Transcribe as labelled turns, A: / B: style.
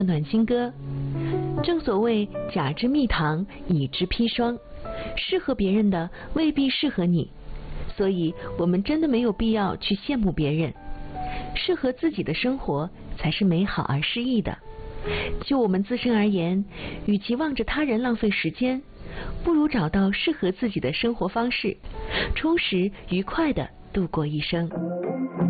A: 暖心歌。正所谓甲之蜜糖，乙之砒霜，适合别人的未必适合你，所以我们真的没有必要去羡慕别人，适合自己的生活才是美好而诗意的。就我们自身而言，与其望着他人浪费时间，不如找到适合自己的生活方式，充实愉快地度过一生。